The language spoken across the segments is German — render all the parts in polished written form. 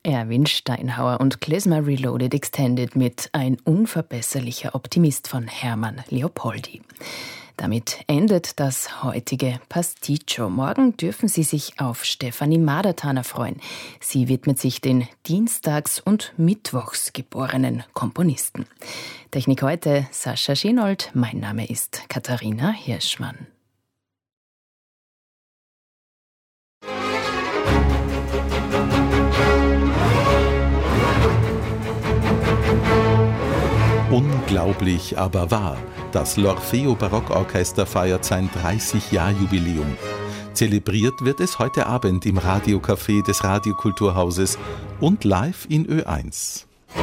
Erwin Steinhauer und Klezmer Reloaded Extended mit Ein unverbesserlicher Optimist von Hermann Leopoldi. Damit endet das heutige Pasticcio. Morgen dürfen Sie sich auf Stefanie Madertaner freuen. Sie widmet sich den dienstags- und mittwochs geborenen Komponisten. Technik heute Sascha Schenold. Mein Name ist Katharina Hirschmann. Unglaublich, aber wahr. Das L'Orfeo Barockorchester feiert sein 30-Jahr-Jubiläum. Zelebriert wird es heute Abend im Radiocafé des Radiokulturhauses und live in Ö1.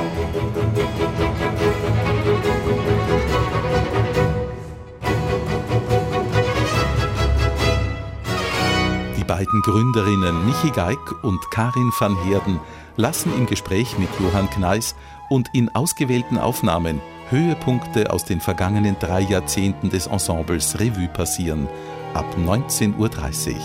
Die beiden Gründerinnen Michi Geig und Karin van Heerden lassen im Gespräch mit Johann Kneis und in ausgewählten Aufnahmen Höhepunkte aus den vergangenen 3 Jahrzehnten des Ensembles Revue passieren. Ab 19:30 Uhr.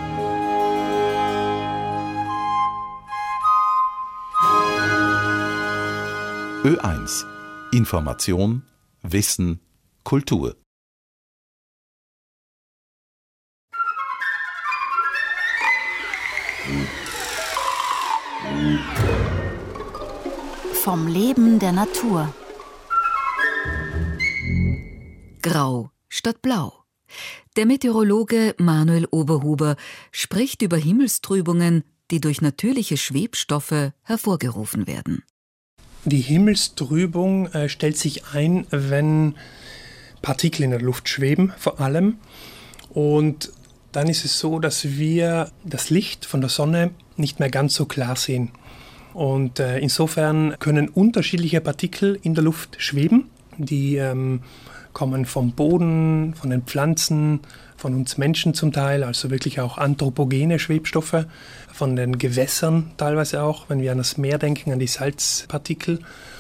Ö1. Information, Wissen, Kultur. Vom Leben der Natur. Grau statt Blau. Der Meteorologe Manuel Oberhuber spricht über Himmelstrübungen, die durch natürliche Schwebstoffe hervorgerufen werden. Die Himmelstrübung stellt sich ein, wenn Partikel in der Luft schweben, vor allem. Und dann ist es so, dass wir das Licht von der Sonne nicht mehr ganz so klar sehen. Und insofern können unterschiedliche Partikel in der Luft schweben, die kommen vom Boden, von den Pflanzen, von uns Menschen zum Teil, also wirklich auch anthropogene Schwebstoffe, von den Gewässern teilweise auch, wenn wir an das Meer denken, an die Salzpartikel.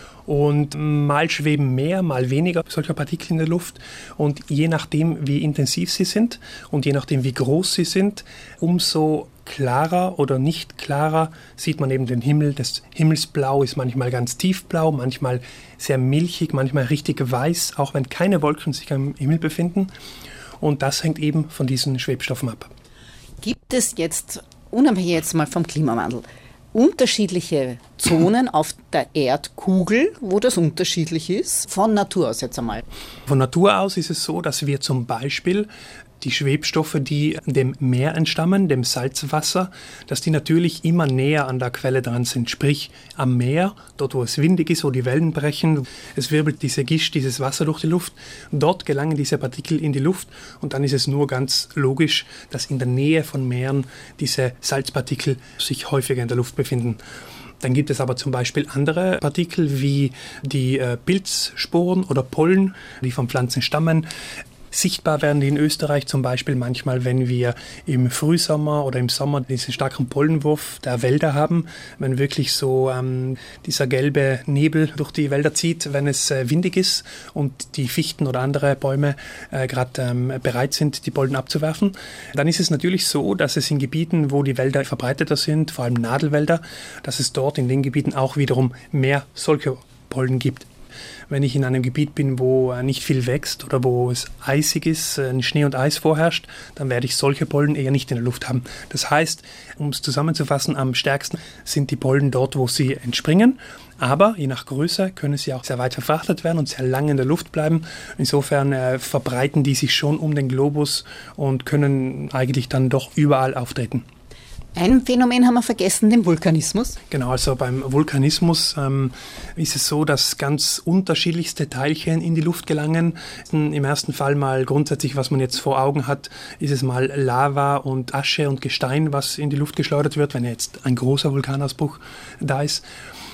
Und mal schweben mehr, mal weniger solcher Partikel in der Luft. Und je nachdem, wie intensiv sie sind und je nachdem, wie groß sie sind, umso klarer oder nicht klarer sieht man eben den Himmel. Das Himmelsblau ist manchmal ganz tiefblau, manchmal sehr milchig, manchmal richtig weiß, auch wenn keine Wolken sich am Himmel befinden. Und das hängt eben von diesen Schwebstoffen ab. Gibt es jetzt, unabhängig jetzt mal vom Klimawandel, unterschiedliche Zonen auf der Erdkugel, wo das unterschiedlich ist? Von Natur aus jetzt einmal. Von Natur aus ist es so, dass wir zum Beispiel die Schwebstoffe, die dem Meer entstammen, dem Salzwasser, dass die natürlich immer näher an der Quelle dran sind. Sprich am Meer, dort wo es windig ist, wo die Wellen brechen, es wirbelt diese Gischt, dieses Wasser durch die Luft. Dort gelangen diese Partikel in die Luft und dann ist es nur ganz logisch, dass in der Nähe von Meeren diese Salzpartikel sich häufiger in der Luft befinden. Dann gibt es aber zum Beispiel andere Partikel wie die Pilzsporen oder Pollen, die von Pflanzen stammen. Sichtbar werden die in Österreich zum Beispiel manchmal, wenn wir im Frühsommer oder im Sommer diesen starken Pollenwurf der Wälder haben, wenn wirklich so dieser gelbe Nebel durch die Wälder zieht, wenn es windig ist und die Fichten oder andere Bäume gerade bereit sind, die Pollen abzuwerfen. Dann ist es natürlich so, dass es in Gebieten, wo die Wälder verbreiteter sind, vor allem Nadelwälder, dass es dort in den Gebieten auch wiederum mehr solche Pollen gibt. Wenn ich in einem Gebiet bin, wo nicht viel wächst oder wo es eisig ist, Schnee und Eis vorherrscht, dann werde ich solche Pollen eher nicht in der Luft haben. Das heißt, um es zusammenzufassen, am stärksten sind die Pollen dort, wo sie entspringen. Aber je nach Größe können sie auch sehr weit verfrachtet werden und sehr lange in der Luft bleiben. Insofern verbreiten die sich schon um den Globus und können eigentlich dann doch überall auftreten. Ein Phänomen haben wir vergessen, den Vulkanismus. Genau, also beim Vulkanismus ist es so, dass ganz unterschiedlichste Teilchen in die Luft gelangen. Im ersten Fall mal grundsätzlich, was man jetzt vor Augen hat, ist es mal Lava und Asche und Gestein, was in die Luft geschleudert wird, wenn jetzt ein großer Vulkanausbruch da ist.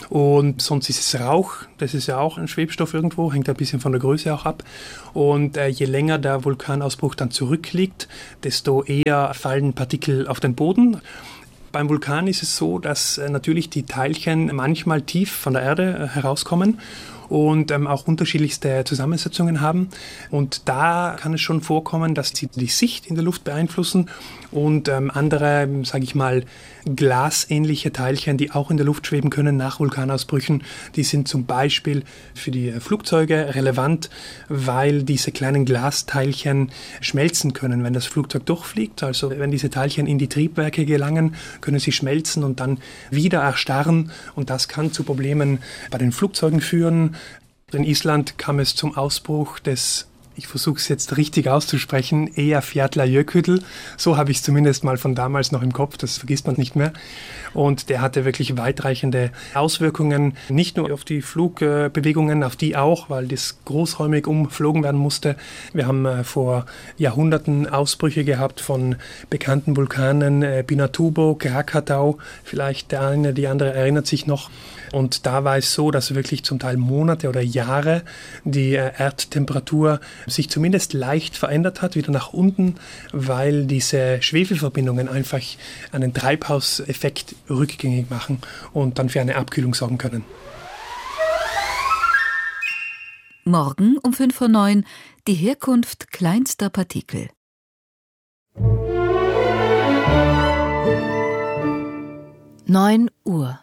Und sonst ist es Rauch, das ist ja auch ein Schwebstoff irgendwo, hängt ein bisschen von der Größe auch ab. Und je länger der Vulkanausbruch dann zurückliegt, desto eher fallen Partikel auf den Boden. Beim Vulkan ist es so, dass natürlich die Teilchen manchmal tief von der Erde herauskommen und auch unterschiedlichste Zusammensetzungen haben. Und da kann es schon vorkommen, dass sie die Sicht in der Luft beeinflussen und andere, sage ich mal, glasähnliche Teilchen, die auch in der Luft schweben können nach Vulkanausbrüchen, die sind zum Beispiel für die Flugzeuge relevant, weil diese kleinen Glasteilchen schmelzen können, wenn das Flugzeug durchfliegt. Also wenn diese Teilchen in die Triebwerke gelangen, können sie schmelzen und dann wieder erstarren. Und das kann zu Problemen bei den Flugzeugen führen. In Island kam es zum Ausbruch des, ich versuche es jetzt richtig auszusprechen, Eyjafjallajökull. So habe ich es zumindest mal von damals noch im Kopf, das vergisst man nicht mehr. Und der hatte wirklich weitreichende Auswirkungen, nicht nur auf die Flugbewegungen, auf die auch, weil das großräumig umflogen werden musste. Wir haben vor Jahrhunderten Ausbrüche gehabt von bekannten Vulkanen, Pinatubo, Krakatau, vielleicht der eine, die andere erinnert sich noch. Und da war es so, dass wirklich zum Teil Monate oder Jahre die Erdtemperatur sich zumindest leicht verändert hat, wieder nach unten, weil diese Schwefelverbindungen einfach einen Treibhauseffekt rückgängig machen und dann für eine Abkühlung sorgen können. Morgen um 5:09 Uhr die Herkunft kleinster Partikel. Neun Uhr.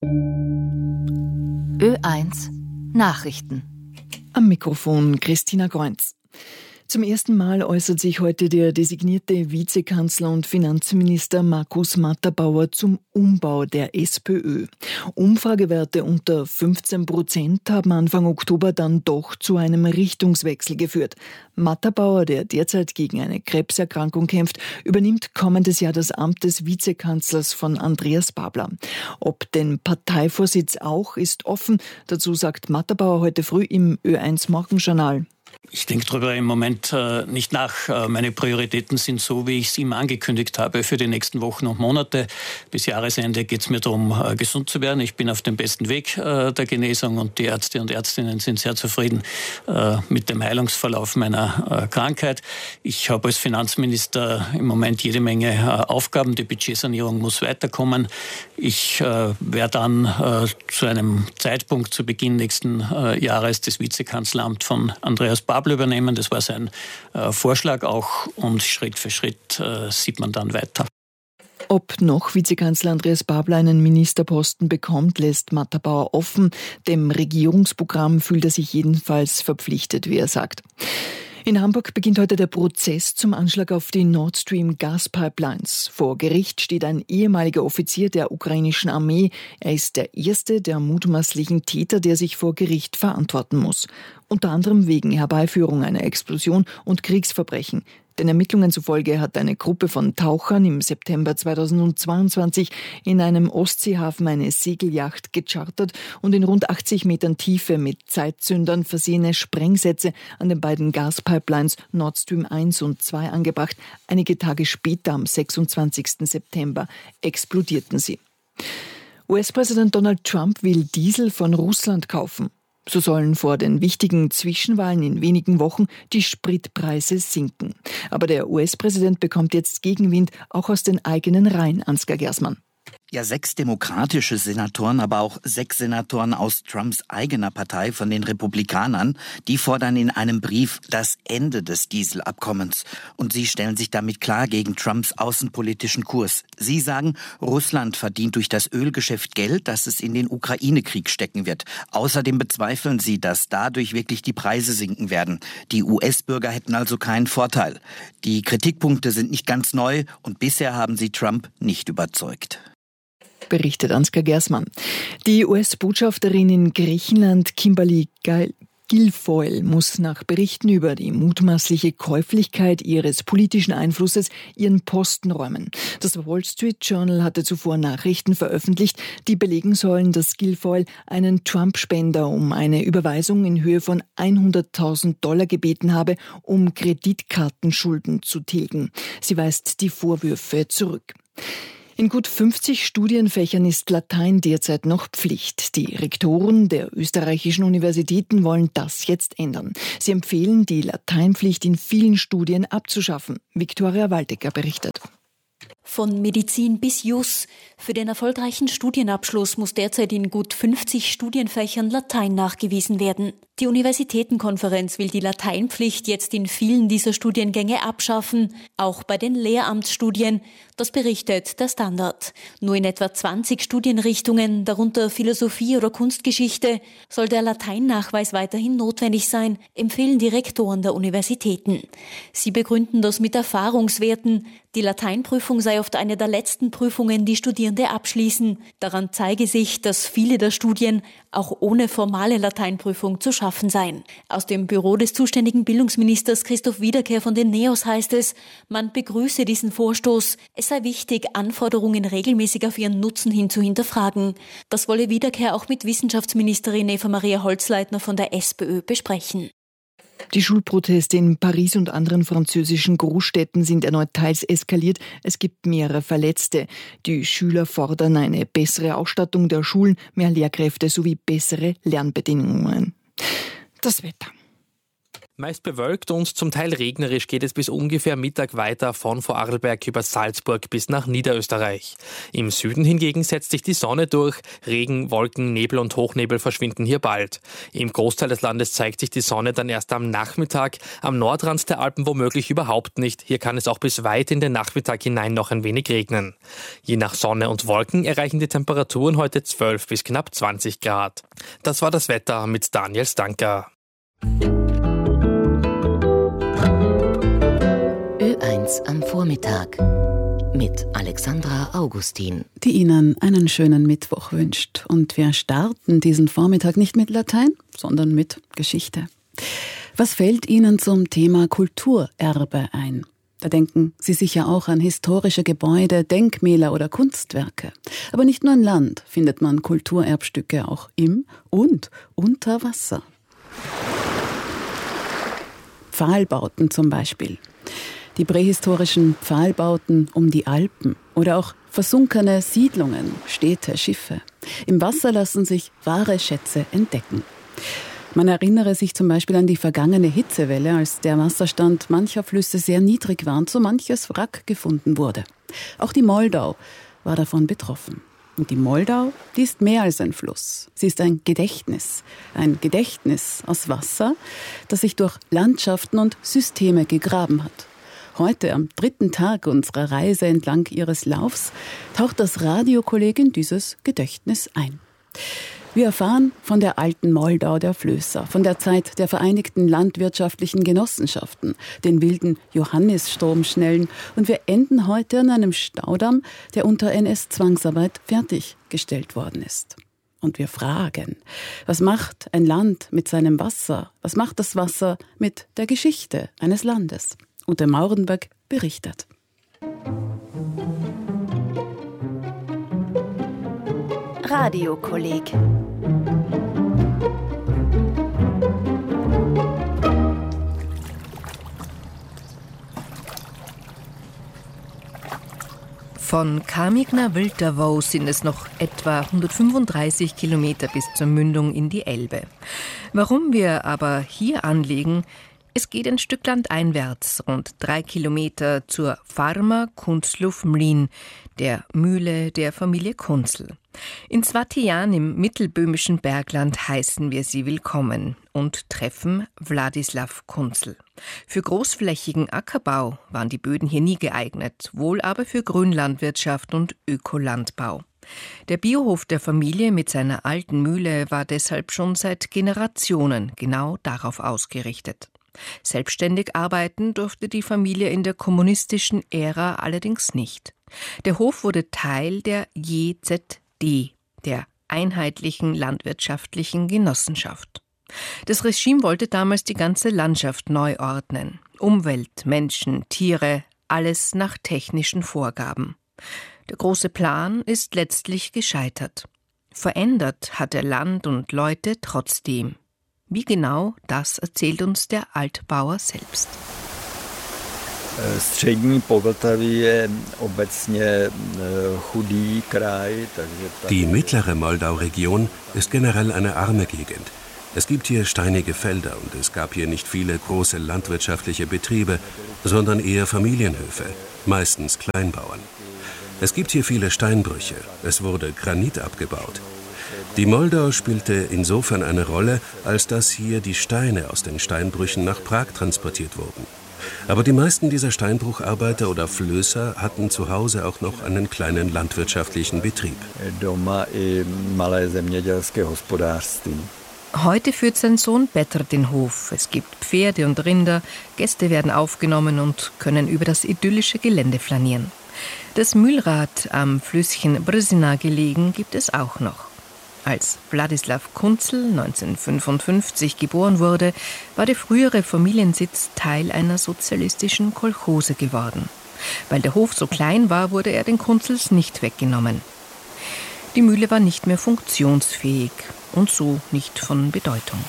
Ö1 Nachrichten. Am Mikrofon Christina Greunz. Zum ersten Mal äußert sich heute der designierte Vizekanzler und Finanzminister Markus Matterbauer zum Umbau der SPÖ. Umfragewerte unter 15% haben Anfang Oktober dann doch zu einem Richtungswechsel geführt. Matterbauer, der derzeit gegen eine Krebserkrankung kämpft, übernimmt kommendes Jahr das Amt des Vizekanzlers von Andreas Babler. Ob den Parteivorsitz auch, ist offen. Dazu sagt Matterbauer heute früh im Ö1 Morgenjournal. Ich denke darüber im Moment nicht nach. Meine Prioritäten sind so, wie ich es ihm angekündigt habe, für die nächsten Wochen und Monate. Bis Jahresende geht es mir darum, gesund zu werden. Ich bin auf dem besten Weg der Genesung und die Ärzte und Ärztinnen sind sehr zufrieden mit dem Heilungsverlauf meiner Krankheit. Ich habe als Finanzminister im Moment jede Menge Aufgaben. Die Budgetsanierung muss weiterkommen. Ich werde dann zu einem Zeitpunkt zu Beginn nächsten Jahres das Vizekanzleramt von Andreas Babler übernehmen. Das war sein Vorschlag auch und Schritt für Schritt sieht man dann weiter. Ob noch Vizekanzler Andreas Babler einen Ministerposten bekommt, lässt Matterbauer offen. Dem Regierungsprogramm fühlt er sich jedenfalls verpflichtet, wie er sagt. In Hamburg beginnt heute der Prozess zum Anschlag auf die Nord Stream Gaspipelines. Vor Gericht steht ein ehemaliger Offizier der ukrainischen Armee. Er ist der erste der mutmaßlichen Täter, der sich vor Gericht verantworten muss. Unter anderem wegen Herbeiführung einer Explosion und Kriegsverbrechen. Den Ermittlungen zufolge hat eine Gruppe von Tauchern im September 2022 in einem Ostseehafen eine Segelyacht gechartert und in rund 80 Metern Tiefe mit Zeitzündern versehene Sprengsätze an den beiden Gaspipelines Nord Stream 1 und 2 angebracht. Einige Tage später, am 26. September, explodierten sie. US-Präsident Donald Trump will Diesel von Russland kaufen. So sollen vor den wichtigen Zwischenwahlen in wenigen Wochen die Spritpreise sinken. Aber der US-Präsident bekommt jetzt Gegenwind, auch aus den eigenen Reihen, Ansgar Gersmann. Ja, 6 demokratische Senatoren, aber auch 6 Senatoren aus Trumps eigener Partei von den Republikanern, die fordern in einem Brief das Ende des Dieselabkommens. Und sie stellen sich damit klar gegen Trumps außenpolitischen Kurs. Sie sagen, Russland verdient durch das Ölgeschäft Geld, das es in den Ukraine-Krieg stecken wird. Außerdem bezweifeln sie, dass dadurch wirklich die Preise sinken werden. Die US-Bürger hätten also keinen Vorteil. Die Kritikpunkte sind nicht ganz neu und bisher haben sie Trump nicht überzeugt. Berichtet Ansgar Gersmann. Die US-Botschafterin in Griechenland, Kimberly Guilfoyle, muss nach Berichten über die mutmaßliche Käuflichkeit ihres politischen Einflusses ihren Posten räumen. Das Wall Street Journal hatte zuvor Nachrichten veröffentlicht, die belegen sollen, dass Guilfoyle einen Trump-Spender um eine Überweisung in Höhe von $100.000 gebeten habe, um Kreditkartenschulden zu tilgen. Sie weist die Vorwürfe zurück. In gut 50 Studienfächern ist Latein derzeit noch Pflicht. Die Rektoren der österreichischen Universitäten wollen das jetzt ändern. Sie empfehlen, die Lateinpflicht in vielen Studien abzuschaffen. Viktoria Waldecker berichtet. Von Medizin bis Jus. Für den erfolgreichen Studienabschluss muss derzeit in gut 50 Studienfächern Latein nachgewiesen werden. Die Universitätenkonferenz will die Lateinpflicht jetzt in vielen dieser Studiengänge abschaffen, auch bei den Lehramtsstudien. Das berichtet der Standard. Nur in etwa 20 Studienrichtungen, darunter Philosophie oder Kunstgeschichte, soll der Lateinnachweis weiterhin notwendig sein, empfehlen die Rektoren der Universitäten. Sie begründen das mit Erfahrungswerten. Die Lateinprüfung sei oft eine der letzten Prüfungen, die Studierende abschließen. Daran zeige sich, dass viele der Studien auch ohne formale Lateinprüfung zu schaffen seien. Aus dem Büro des zuständigen Bildungsministers Christoph Wiederkehr von den NEOS heißt es, man begrüße diesen Vorstoß. Es sei wichtig, Anforderungen regelmäßig auf ihren Nutzen hin zu hinterfragen. Das wolle Wiederkehr auch mit Wissenschaftsministerin Eva-Maria Holzleitner von der SPÖ besprechen. Die Schulproteste in Paris und anderen französischen Großstädten sind erneut teils eskaliert. Es gibt mehrere Verletzte. Die Schüler fordern eine bessere Ausstattung der Schulen, mehr Lehrkräfte sowie bessere Lernbedingungen. Das Wetter. Meist bewölkt und zum Teil regnerisch geht es bis ungefähr Mittag weiter von Vorarlberg über Salzburg bis nach Niederösterreich. Im Süden hingegen setzt sich die Sonne durch. Regen, Wolken, Nebel und Hochnebel verschwinden hier bald. Im Großteil des Landes zeigt sich die Sonne dann erst am Nachmittag. Am Nordrand der Alpen womöglich überhaupt nicht. Hier kann es auch bis weit in den Nachmittag hinein noch ein wenig regnen. Je nach Sonne und Wolken erreichen die Temperaturen heute 12 bis knapp 20 Grad. Das war das Wetter mit Daniel Stanker. Ö1 am Vormittag mit Alexandra Augustin, die Ihnen einen schönen Mittwoch wünscht. Und wir starten diesen Vormittag nicht mit Latein, sondern mit Geschichte. Was fällt Ihnen zum Thema Kulturerbe ein? Da denken Sie sicher auch an historische Gebäude, Denkmäler oder Kunstwerke. Aber nicht nur in Land findet man Kulturerbstücke, auch im und unter Wasser. Pfahlbauten zum Beispiel. Die prähistorischen Pfahlbauten um die Alpen oder auch versunkene Siedlungen, Städte, Schiffe. Im Wasser lassen sich wahre Schätze entdecken. Man erinnere sich zum Beispiel an die vergangene Hitzewelle, als der Wasserstand mancher Flüsse sehr niedrig war und so manches Wrack gefunden wurde. Auch die Moldau war davon betroffen. Und die Moldau, die ist mehr als ein Fluss. Sie ist ein Gedächtnis aus Wasser, das sich durch Landschaften und Systeme gegraben hat. Heute, am 3. Tag unserer Reise entlang ihres Laufs, taucht das Radiokolleg in dieses Gedächtnis ein. Wir erfahren von der alten Moldau der Flößer, von der Zeit der Vereinigten Landwirtschaftlichen Genossenschaften, den wilden Johannisstromschnellen und wir enden heute an einem Staudamm, der unter NS-Zwangsarbeit fertiggestellt worden ist. Und wir fragen, was macht ein Land mit seinem Wasser? Was macht das Wasser mit der Geschichte eines Landes? Ute Maurenberg berichtet. Radiokolleg. Von Kamigna-Wülterwau sind es noch etwa 135 Kilometer bis zur Mündung in die Elbe. Warum wir aber hier anlegen? Es geht ein Stück landeinwärts, rund 3 Kilometer zur Farma Kunzlów Mlin, der Mühle der Familie Kunzl. In Svatjan im mittelböhmischen Bergland heißen wir sie willkommen und treffen Wladislaw Kunzl. Für großflächigen Ackerbau waren die Böden hier nie geeignet, wohl aber für Grünlandwirtschaft und Ökolandbau. Der Biohof der Familie mit seiner alten Mühle war deshalb schon seit Generationen genau darauf ausgerichtet. Selbstständig arbeiten durfte die Familie in der kommunistischen Ära allerdings nicht. Der Hof wurde Teil der JZD, der Einheitlichen Landwirtschaftlichen Genossenschaft. Das Regime wollte damals die ganze Landschaft neu ordnen. Umwelt, Menschen, Tiere, alles nach technischen Vorgaben. Der große Plan ist letztlich gescheitert. Verändert hat er Land und Leute trotzdem. Wie genau, das erzählt uns der Altbauer selbst. Die mittlere Moldau-Region ist generell eine arme Gegend. Es gibt hier steinige Felder und es gab hier nicht viele große landwirtschaftliche Betriebe, sondern eher Familienhöfe, meistens Kleinbauern. Es gibt hier viele Steinbrüche. Es wurde Granit abgebaut. Die Moldau spielte insofern eine Rolle, als dass hier die Steine aus den Steinbrüchen nach Prag transportiert wurden. Aber die meisten dieser Steinbrucharbeiter oder Flößer hatten zu Hause auch noch einen kleinen landwirtschaftlichen Betrieb. Heute führt sein Sohn Petr den Hof. Es gibt Pferde und Rinder, Gäste werden aufgenommen und können über das idyllische Gelände flanieren. Das Mühlrad am Flüsschen Brzina gelegen gibt es auch noch. Als Wladislaw Kunzel 1955 geboren wurde, war der frühere Familiensitz Teil einer sozialistischen Kolchose geworden. Weil der Hof so klein war, wurde er den Kunzels nicht weggenommen. Die Mühle war nicht mehr funktionsfähig und so nicht von Bedeutung.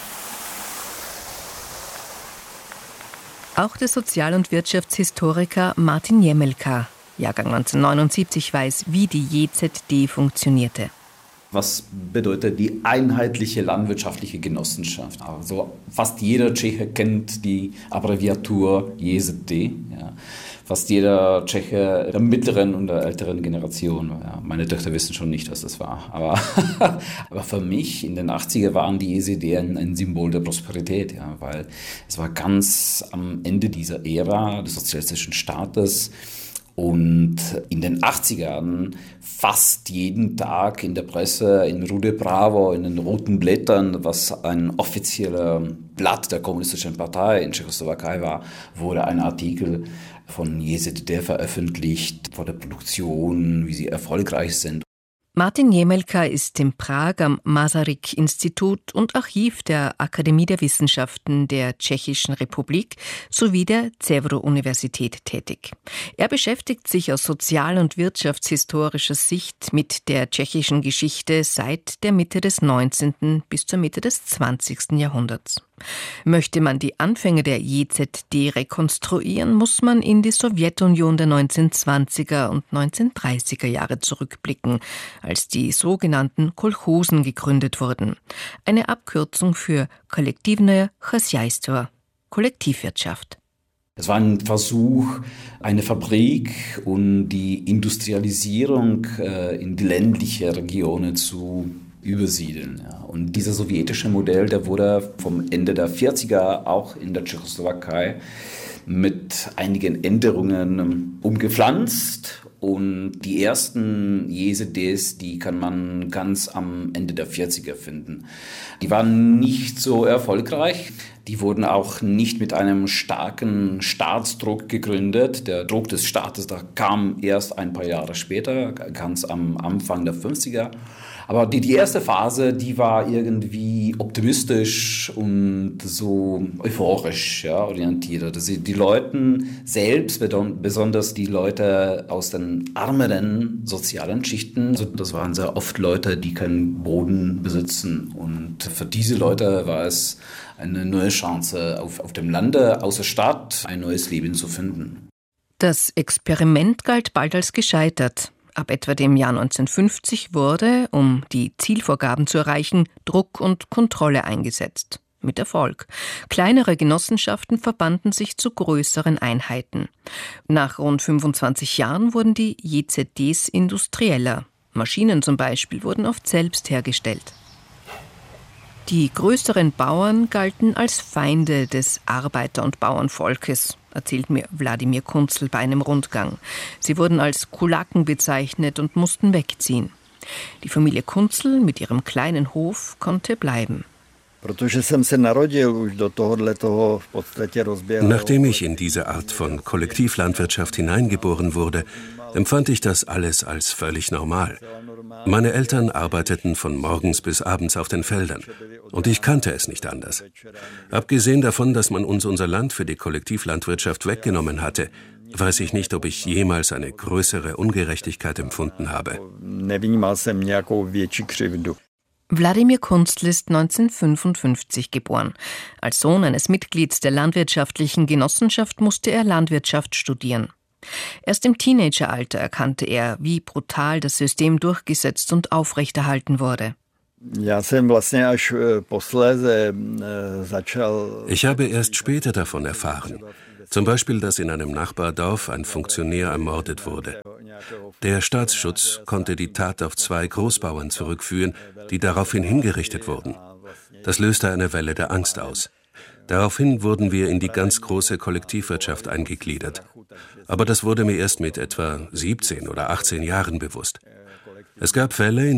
Auch der Sozial- und Wirtschaftshistoriker Martin Jemelka, Jahrgang 1979, weiß, wie die JZD funktionierte. Was bedeutet die einheitliche landwirtschaftliche Genossenschaft? Also fast jeder Tscheche kennt die Abbreviatur JZD. Ja. Fast jeder Tscheche der mittleren und der älteren Generation. Ja, meine Töchter wissen schon nicht, was das war. Aber für mich in den 80er waren die JZD ein Symbol der Prosperität, ja, weil es war ganz am Ende dieser Ära des sozialistischen Staates. Und in den 80ern fast jeden Tag in der Presse, in Rude Bravo, in den roten Blättern, was ein offizieller Blatt der Kommunistischen Partei in Tschechoslowakei war, wurde ein Artikel von JZD veröffentlicht, vor der Produktion, wie sie erfolgreich sind. Martin Jemelka ist in Prag am Masaryk-Institut und Archiv der Akademie der Wissenschaften der Tschechischen Republik sowie der Cevro-Universität tätig. Er beschäftigt sich aus sozial- und wirtschaftshistorischer Sicht mit der tschechischen Geschichte seit der Mitte des 19. bis zur Mitte des 20. Jahrhunderts. Möchte man die Anfänge der JZD rekonstruieren, muss man in die Sowjetunion der 1920er und 1930er Jahre zurückblicken, als die sogenannten Kolchosen gegründet wurden. Eine Abkürzung für Kollektivное хозяйство, Kollektivwirtschaft. Es war ein Versuch, eine Fabrik und die Industrialisierung in die ländliche Regionen zu übersiedeln. Ja. Und dieser sowjetische Modell, der wurde vom Ende der 40er auch in der Tschechoslowakei mit einigen Änderungen umgepflanzt. Und die ersten JZDs, die kann man ganz am Ende der 40er finden. Die waren nicht so erfolgreich. Die wurden auch nicht mit einem starken Staatsdruck gegründet. Der Druck des Staates, da kam erst ein paar Jahre später, ganz am Anfang der 50er. Aber die erste Phase, die war irgendwie optimistisch und so euphorisch, ja, orientiert. Also die Leute selbst, besonders die Leute aus den ärmeren sozialen Schichten, also das waren sehr oft Leute, die keinen Boden besitzen. Und für diese Leute war es eine neue Chance, auf dem Lande, außer Stadt, ein neues Leben zu finden. Das Experiment galt bald als gescheitert. Ab etwa dem Jahr 1950 wurde, um die Zielvorgaben zu erreichen, Druck und Kontrolle eingesetzt. Mit Erfolg. Kleinere Genossenschaften verbanden sich zu größeren Einheiten. Nach rund 25 Jahren wurden die JZDs industrieller. Maschinen zum Beispiel wurden oft selbst hergestellt. Die größeren Bauern galten als Feinde des Arbeiter- und Bauernvolkes, erzählt mir Wladimir Kunzel bei einem Rundgang. Sie wurden als Kulaken bezeichnet und mussten wegziehen. Die Familie Kunzel mit ihrem kleinen Hof konnte bleiben. Nachdem ich in diese Art von Kollektivlandwirtschaft hineingeboren wurde, empfand ich das alles als völlig normal. Meine Eltern arbeiteten von morgens bis abends auf den Feldern und ich kannte es nicht anders. Abgesehen davon, dass man uns unser Land für die Kollektivlandwirtschaft weggenommen hatte, weiß ich nicht, ob ich jemals eine größere Ungerechtigkeit empfunden habe. Wladimir Kunzel ist 1955 geboren. Als Sohn eines Mitglieds der landwirtschaftlichen Genossenschaft musste er Landwirtschaft studieren. Erst im Teenageralter erkannte er, wie brutal das System durchgesetzt und aufrechterhalten wurde. Ich habe erst später davon erfahren. Zum Beispiel, dass in einem Nachbardorf ein Funktionär ermordet wurde. Der Staatsschutz konnte die Tat auf 2 Großbauern zurückführen, die daraufhin hingerichtet wurden. Das löste eine Welle der Angst aus. Daraufhin wurden wir in die ganz große Kollektivwirtschaft eingegliedert. Aber das wurde mir erst mit etwa 17 oder 18 Jahren bewusst. Es gab Fälle, in